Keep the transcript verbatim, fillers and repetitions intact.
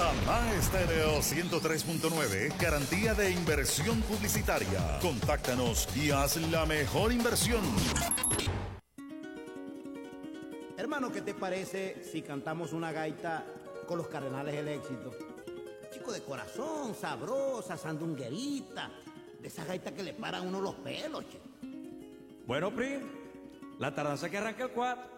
Panamá Estéreo ciento tres punto nueve, garantía de inversión publicitaria. Contáctanos y haz la mejor inversión. Hermano, ¿qué te parece si cantamos una gaita con los Cardenales del Éxito? Chico de corazón, sabrosa, sandunguerita, de esa gaita que le paran a uno los pelos, che. Bueno, Pri, la tardanza que arranca el cuatro.